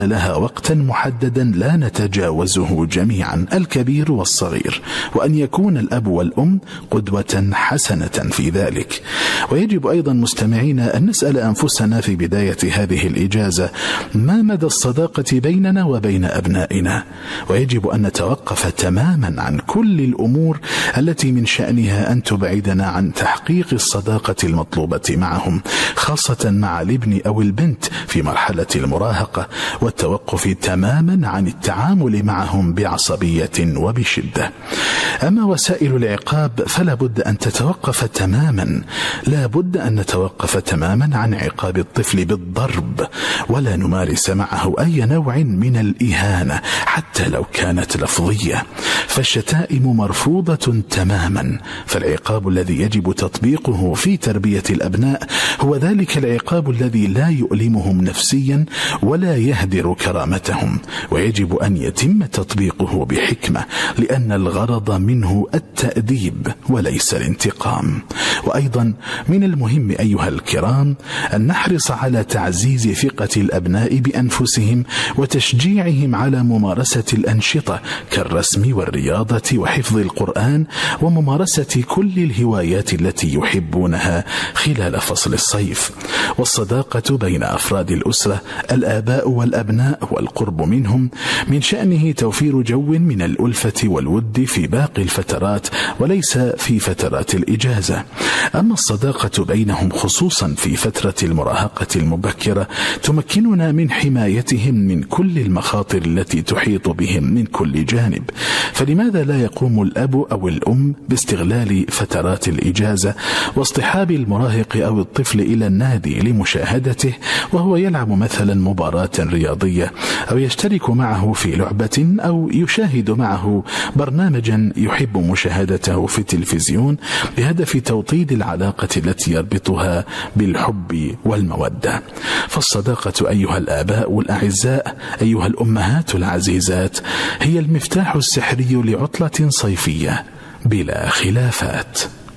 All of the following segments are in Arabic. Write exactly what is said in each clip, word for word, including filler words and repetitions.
لها وقتا محددا لا نتجاوزه جميعا الكبير والصغير، وأن يكون الأب والأم قدوة حسنة في ذلك. ويجب أيضا مستمعينا أن نسأل أنفسنا في بداية هذه الإجازة ما مدى الصداقة بيننا وبين أبنائنا، ويجب أن نتوقف تماما عن كل الأمور التي من شأنها أن تبعدنا عن تحقيق الصداقة المطلوبة معهم، خاصة مع الابن أو البنت في مرحلة المراهقة، والتوقف تماما عن التعامل معهم بعصبية وبشدة. أما وسائل العقاب فلا بد أن تتوقف تماما، لا بد أن نتوقف تماما عن عقاب الطفل بالضرب، ولا نمارس معه أي نوع من الإهانة حتى لو كانت لفظية، فالشتائم مرفوضة تماما. فالعقاب الذي يجب تطبيقه في تربية الأبناء هو ذلك العقاب الذي لا يؤلمهم نفسيا ولا يهدر كرامتهم، ويجب أن يتم تطبيقه بحكمة، لأن الغرض منه التأديب وليس الانتقام. وأيضا من المهم أيها الكرام أن نحرص على تعزيز ثقة الأبناء بأنفسهم وتشجيعهم على ممارسة الأنشطة كالرسم والرياضة وحفظ القرآن وممارسة كل الهوايات التي يحبونها خلال فصل الصيف. والصداقة بين أفراد الأسرة الآباء والأبناء والقرب منهم من شأنه توفير جو من الألفة والود في باقي الفترات وليس في فترات الإجازة. أما الصداقة بينهم خصوصا في فترة المراهقة المبكرة تمكننا من حمايتهم من كل المخاطر التي تحيط بهم من كل جانب، فلماذا لا يقوم الأب أو الأم باستغلال فترات الإجازة واصطحاب المراهق أو الطفل إلى النادي لمشاهدته وهو يلعب مثلا مباراة رياضية، أو يشترك معه في لعبة، أو يشاهد معه برنامجا يحب مشاهدته في التلفزيون بهدف توطيد العلاقة التي يربطها بالحب والمودة. فالصداقة أيها الآباء الأعزاء، أيها الأمهات العزيزات، هي المفتاح السحري لعطلة صيفية بلا خلافات.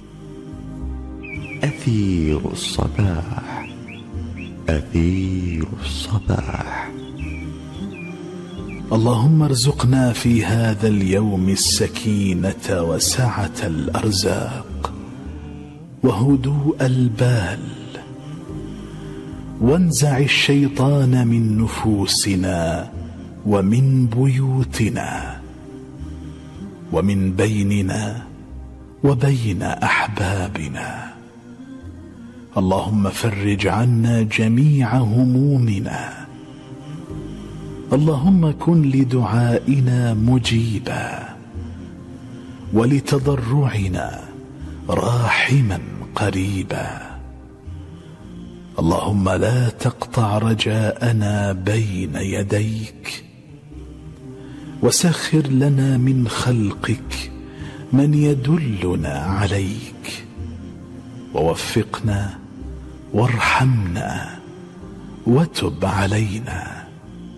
أثير الصباح، أثير الصباح. اللهم ارزقنا في هذا اليوم السكينة وسعة الأرزاق وهدوء البال، وانزع الشيطان من نفوسنا ومن بيوتنا ومن بيننا وبين أحبابنا. اللهم فرج عنا جميع همومنا. اللهم كن لدعائنا مجيبا، ولتضرعنا راحما قريبا. اللهم لا تقطع رجاءنا بين يديك، وسخر لنا من خلقك من يدلنا عليك، ووفقنا وارحمنا وتب علينا.